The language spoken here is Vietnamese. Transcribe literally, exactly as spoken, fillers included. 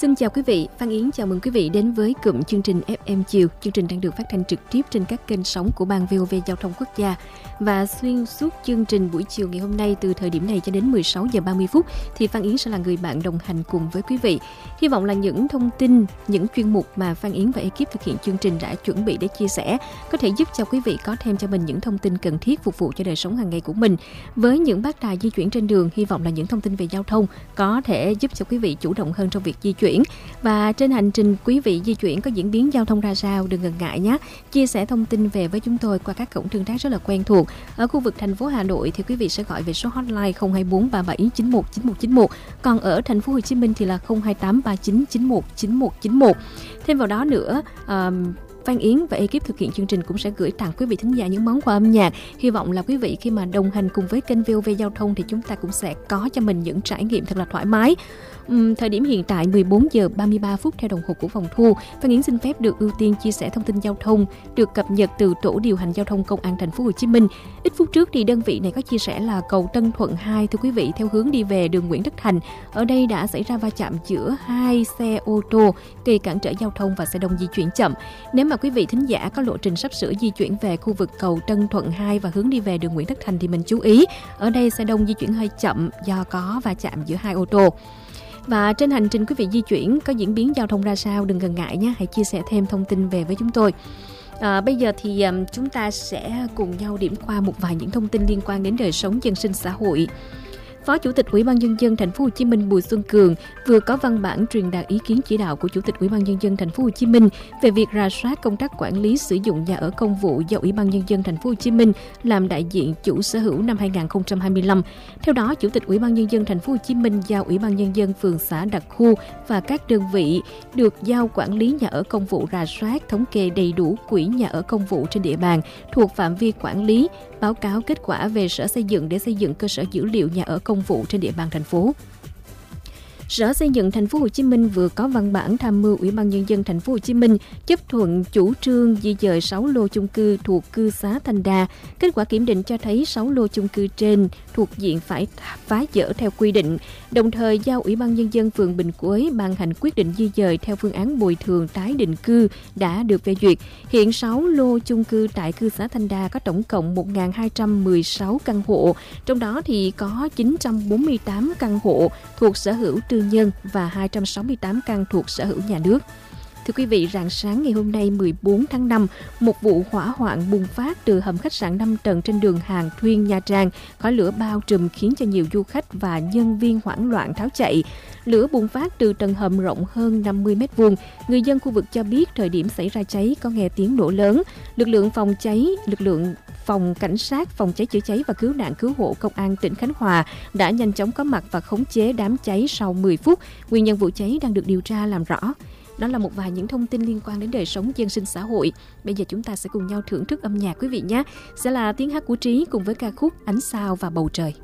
Xin chào quý vị, Phan Yến chào mừng quý vị đến với cụm chương trình ép em chiều. Chương trình đang được phát thanh trực tiếp trên các kênh sóng của Ban vê o vê Giao thông Quốc gia. Và xuyên suốt chương trình buổi chiều ngày hôm nay từ thời điểm này cho đến mười sáu giờ ba mươi phút thì Phan Yến sẽ là người bạn đồng hành cùng với quý vị. Hy vọng là những thông tin, những chuyên mục mà Phan Yến và ekip thực hiện chương trình đã chuẩn bị để chia sẻ có thể giúp cho quý vị có thêm cho mình những thông tin cần thiết phục vụ cho đời sống hàng ngày của mình. Với những bác tài di chuyển trên đường, hy vọng là những thông tin về giao thông có thể giúp cho quý vị chủ động hơn trong việc di chuyển. Và trên hành trình quý vị di chuyển có diễn biến giao thông ra sao, đừng ngần ngại nhé. Chia sẻ thông tin về với chúng tôi qua các cổng tương tác rất là quen thuộc. Ở khu vực thành phố Hà Nội thì quý vị sẽ gọi về số hotline không hai bốn ba bảy chín một chín một chín một. Còn ở thành phố Hồ Chí Minh thì là không hai tám ba chín chín một chín một chín một. Thêm vào đó nữa, um, Phan Yến và ekip thực hiện chương trình cũng sẽ gửi tặng quý vị thính giả những món quà âm nhạc. Hy vọng là quý vị khi mà đồng hành cùng với kênh vê o vê Giao thông thì chúng ta cũng sẽ có cho mình những trải nghiệm thật là thoải mái. Uhm, thời điểm hiện tại mười bốn giờ ba mươi ba phút theo đồng hồ của phòng thu. Phan Yến xin phép được ưu tiên chia sẻ thông tin giao thông được cập nhật từ tổ điều hành giao thông công an thành phố Hồ Chí Minh. Ít phút trước thì đơn vị này có chia sẻ là cầu Tân Thuận hai, thưa quý vị, theo hướng đi về đường Nguyễn Tất Thành, ở đây đã xảy ra va chạm giữa hai xe ô tô gây cản trở giao thông và xe đông di chuyển chậm. Nếu mà quý vị thính giả có lộ trình sắp sửa di chuyển về khu vực cầu Tân Thuận hai và hướng đi về đường Nguyễn Tất Thành thì mình chú ý, ở đây xe đông di chuyển hơi chậm do có va chạm giữa hai ô tô. Và trên hành trình quý vị di chuyển có diễn biến giao thông ra sao, đừng ngần ngại nhé, hãy chia sẻ thêm thông tin về với chúng tôi. À, bây giờ thì um, chúng ta sẽ cùng nhau điểm qua một vài những thông tin liên quan đến đời sống dân sinh xã hội. Phó Chủ tịch Ủy ban Nhân dân Thành phố Hồ Chí Minh Bùi Xuân Cường vừa có văn bản truyền đạt ý kiến chỉ đạo của Chủ tịch Ủy ban Nhân dân Thành phố Hồ Chí Minh về việc rà soát công tác quản lý sử dụng nhà ở công vụ do Ủy ban Nhân dân Thành phố Hồ Chí Minh làm đại diện chủ sở hữu năm hai không hai lăm. Theo đó, Chủ tịch Ủy ban Nhân dân Thành phố Hồ Chí Minh giao Ủy ban Nhân dân phường xã đặc khu và các đơn vị được giao quản lý nhà ở công vụ rà soát, thống kê đầy đủ quỹ nhà ở công vụ trên địa bàn thuộc phạm vi quản lý, báo cáo kết quả về Sở Xây dựng để xây dựng cơ sở dữ liệu nhà ở công vụ trên địa bàn thành phố. Sở Xây dựng Thành phố Hồ Chí Minh vừa có văn bản tham mưu Ủy ban Nhân dân Thành phố Hồ Chí Minh chấp thuận chủ trương di dời sáu lô chung cư thuộc cư xá Thanh Đa. Kết quả kiểm định cho thấy sáu lô chung cư trên thuộc diện phải phá dỡ theo quy định, đồng thời giao Ủy ban Nhân dân phường Bình Quế ban hành quyết định di dời theo phương án bồi thường tái định cư đã được phê duyệt. Hiện sáu lô chung cư tại cư xá Thanh Đa có tổng cộng một nghìn hai trăm mười sáu căn hộ, trong đó thì có chín trăm bốn mươi tám căn hộ thuộc sở hữu tư nhân và hai trăm sáu mươi tám căn thuộc sở hữu nhà nước. Thưa quý vị, rạng sáng ngày hôm nay mười bốn tháng năm, một vụ hỏa hoạn bùng phát từ hầm khách sạn năm tầng trên đường Hàng Thuyên, Nha Trang. Khói lửa bao trùm khiến cho nhiều du khách và nhân viên hoảng loạn tháo chạy. Lửa bùng phát từ tầng hầm rộng hơn năm mươi mét vuông. Người dân khu vực cho biết thời điểm xảy ra cháy có nghe tiếng nổ lớn. Lực lượng phòng cháy, lực lượng phòng cảnh sát, phòng cháy chữa cháy và cứu nạn cứu hộ công an tỉnh Khánh Hòa đã nhanh chóng có mặt và khống chế đám cháy sau mười phút. Nguyên nhân vụ cháy đang được điều tra làm rõ. Đó là một vài những thông tin liên quan đến đời sống dân sinh xã hội. Bây giờ chúng ta sẽ cùng nhau thưởng thức âm nhạc quý vị nhé. Sẽ là tiếng hát của Trí cùng với ca khúc Ánh Sao và Bầu Trời.